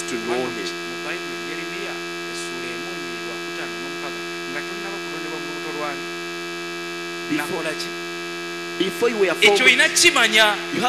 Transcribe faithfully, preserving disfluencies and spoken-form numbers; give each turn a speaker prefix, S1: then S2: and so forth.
S1: to know him. Before, before you were formed, you